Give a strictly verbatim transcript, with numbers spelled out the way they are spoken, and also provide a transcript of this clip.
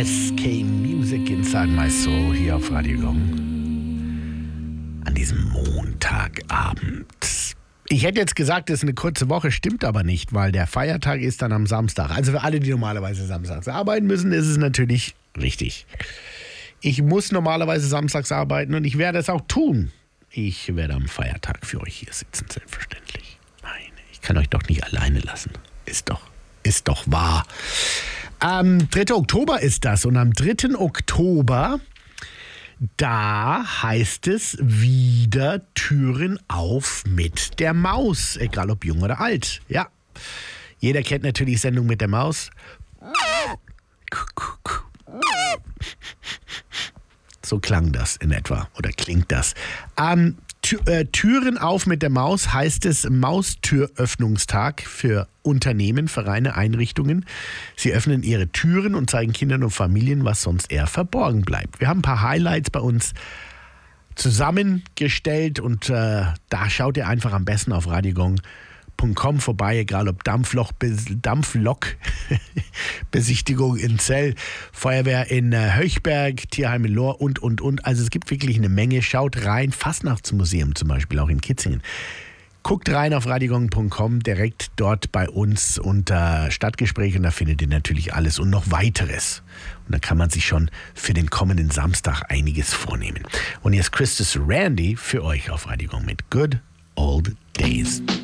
S K Music Inside My Soul hier auf Radio Gong. An diesem Montagabend. Ich hätte jetzt gesagt, es ist eine kurze Woche, stimmt aber nicht, weil der Feiertag ist dann am Samstag. Also für alle, die normalerweise samstags arbeiten müssen, ist es natürlich richtig. Ich muss normalerweise samstags arbeiten und ich werde es auch tun. Ich werde am Feiertag für euch hier sitzen, selbstverständlich. Nein, ich kann euch doch nicht alleine lassen. Ist doch, ist doch wahr. Am dritten Oktober ist das und am dritten Oktober, da heißt es wieder Türen auf mit der Maus, egal ob jung oder alt. Ja, jeder kennt natürlich Sendung mit der Maus. So klang das in etwa oder klingt das. Ähm, Tür, äh, Türen auf mit der Maus heißt es Maustüröffnungstag für Unternehmen, Vereine, Einrichtungen. Sie öffnen ihre Türen und zeigen Kindern und Familien, was sonst eher verborgen bleibt. Wir haben ein paar Highlights bei uns zusammengestellt und äh, da schaut ihr einfach am besten auf radiogong punkt com vorbei, egal ob Dampfloch, Dampflok-Besichtigung in Zell, Feuerwehr in äh, Höchberg, Tierheim in Lohr und, und, und. Also es gibt wirklich eine Menge. Schaut rein, Fastnachtsmuseum zum Beispiel, auch in Kitzingen. Guckt rein auf radiogong punkt com, direkt dort bei uns unter Stadtgespräche und da findet ihr natürlich alles und noch weiteres. Und da kann man sich schon für den kommenden Samstag einiges vornehmen. Und jetzt Christus Randy für euch auf Radiogong mit Good Old Days.